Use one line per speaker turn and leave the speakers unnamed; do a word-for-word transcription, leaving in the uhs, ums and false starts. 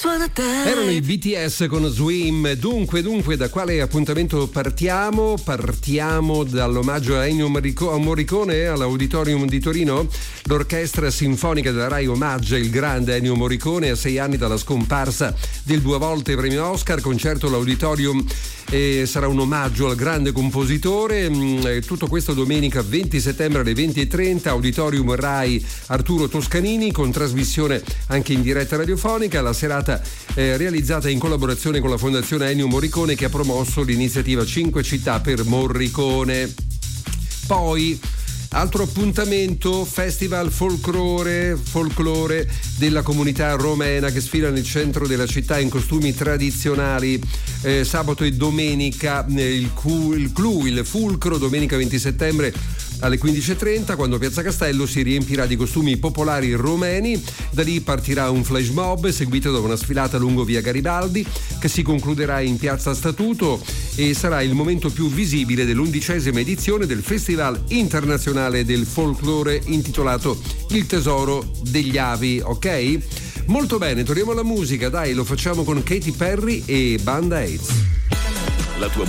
Erano i B T S con Swim. Dunque, dunque, da quale appuntamento partiamo? Partiamo dall'omaggio a Ennio Morricone all'Auditorium di Torino. L'Orchestra Sinfonica della Rai omaggia il grande Ennio Morricone a sei anni dalla scomparsa del due volte premio Oscar. Concerto all'Auditorium e sarà un omaggio al grande compositore. Tutto questo domenica venti settembre alle venti e trenta, Auditorium Rai Arturo Toscanini, con trasmissione anche in diretta radiofonica. La serata eh, realizzata in collaborazione con la Fondazione Ennio Morricone, che ha promosso l'iniziativa cinque città per Morricone. Poi altro appuntamento, Festival Folklore, folklore della comunità romena, che sfila nel centro della città in costumi tradizionali. Eh, sabato e domenica eh, il, cu, il clou, il fulcro, domenica venti settembre alle quindici e trenta, quando Piazza Castello si riempirà di costumi popolari romeni. Da lì partirà un flash mob seguito da una sfilata lungo via Garibaldi, che si concluderà in Piazza Statuto, e sarà il momento più visibile dell'undicesima edizione del Festival Internazionale del Folklore, intitolato Il Tesoro degli Avi. Ok? Molto bene, torniamo alla musica, dai, lo facciamo con Katy Perry e Band Aids.
La tua